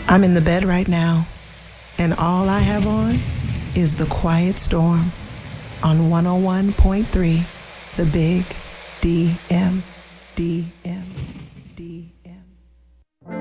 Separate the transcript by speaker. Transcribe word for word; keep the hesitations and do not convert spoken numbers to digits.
Speaker 1: I'm in the bed right now, and all I have on is The Quiet Storm on one oh one point three, The Big D M.